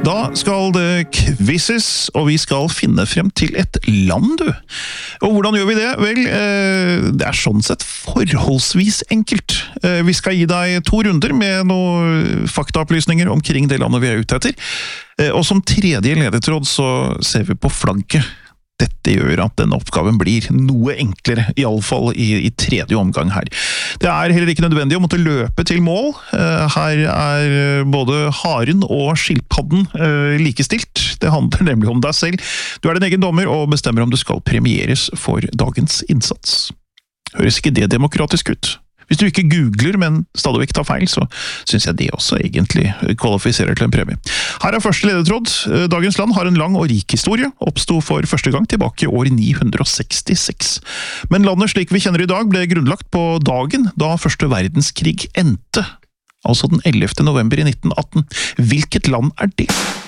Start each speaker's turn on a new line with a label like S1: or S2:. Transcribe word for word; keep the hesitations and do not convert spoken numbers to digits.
S1: Da skal det quizzes, og vi skal finne frem til et land, du. Og hvordan gjør vi det? Vel, det er sånn sett forholdsvis enkelt. Vi skal gi deg to runder med noen faktaopplysninger omkring det landet vi er ute etter. Og som tredje ledetråd så ser vi på flagget. Dette gjør at denne oppgaven blir noe enklere, i alle fall i, i tredje omgang her. Det er heller ikke nødvendig å måtte løpe til mål. Her er både haren og skilpadden likestilt. Det handler nemlig om deg selv. Du er din egen dommer og bestemmer om du skal premieres for dagens innsats. Høres ikke det demokratisk ut? Hvis du ikke googler, men stadig vekk tar feil, så synes jeg det også egentlig kvalifiserer til en premie. Her er første ledetråd. Dagens land har en lang og rik historie, oppstod for første gang tilbake i år ni hundre sekstiseks. Men landet slik vi kjenner i dag ble grunnlagt på dagen da første verdenskrig endte, altså den ellevte november i nitten atten. Hvilket land er det?